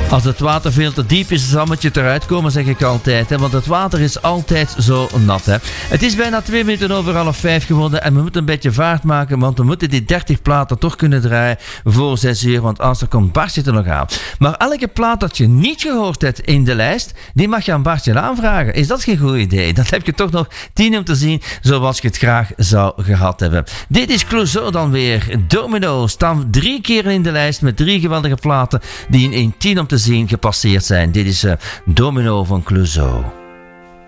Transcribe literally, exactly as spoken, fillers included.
Als het water veel te diep is, zal het je eruit komen, zeg ik altijd. Hè? Want het water is altijd zo nat. Hè? Het is bijna twee minuten over half vijf geworden en we moeten een beetje vaart maken, want we moeten die dertig platen toch kunnen draaien voor zes uur, want als er komt Bart zit er nog aan. Maar elke plaat dat je niet gehoord hebt in de lijst, die mag je aan Bartje aanvragen. Is dat geen goed idee? Dan heb je toch nog tien om te zien, zoals je het graag zou gehad hebben. Dit is Clouseau dan weer. Domino staan drie keer in de lijst met drie geweldige platen die in tien om te zien gepasseerd zijn. Dit is uh, Domino van Clouseau.